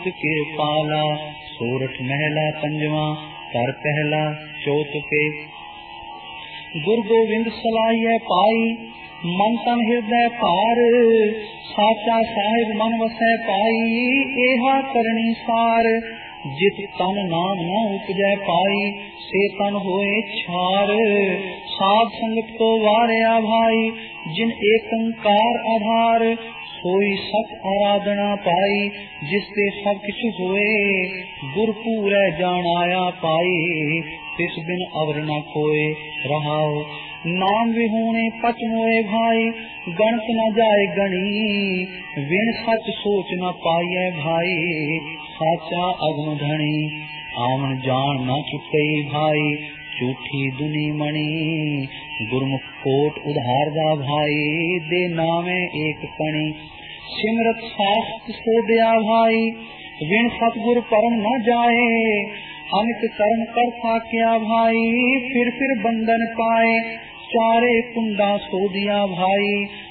संत कृपाला। सोरठ महला पंजवा कर पहला चौथ पे। गुरु गोविंद सलाहिए पाई मन तन हृदय पार। साचा साहिब मन वसै पाई एहा करनी सार। जित तन नाम न उपजै पाई से तन होए छार। साध संगत को वारया भाई जिन एकंकार आधार। सोई सत आराधना पाई जिससे सब किछ होए। गुर पूरै जानाया पाई तिस बिन अवर न कोय। रहाओ नाम विहूणे पच मोए भाई गणत न जाए गणी। विन सच सोच न पाइए भाई साचा अगम धनी। आमन जान न चुके भाई झूठी दुनी मणि। गुरमुख कोट उधारदा भाई दे नामे एक कणी। सिमरत शास्त्र सो दया भाई विन सतगुर परम न जाए। अमित कर्म कर थाक्या भाई फिर बंधन पाए। चारे कुंडा सो दिया भाई